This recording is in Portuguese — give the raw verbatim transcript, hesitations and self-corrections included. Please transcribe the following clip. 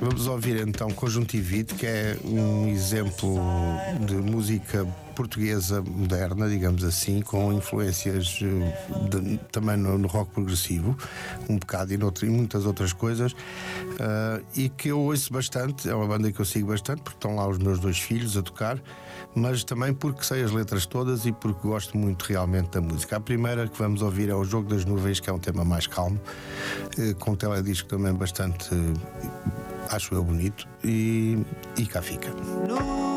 Vamos ouvir então Conjuntivite, que é um exemplo de música portuguesa moderna, digamos assim, com influências de, também no, no rock progressivo, um bocado e, noutro, e muitas outras coisas, uh, e que eu ouço bastante. É uma banda que eu sigo bastante, porque estão lá os meus dois filhos a tocar, mas também porque sei as letras todas e porque gosto muito realmente da música. A primeira que vamos ouvir é O Jogo das Nuvens, que é um tema mais calmo, uh, com um teledisco também bastante, uh, acho eu, bonito, e, e cá fica.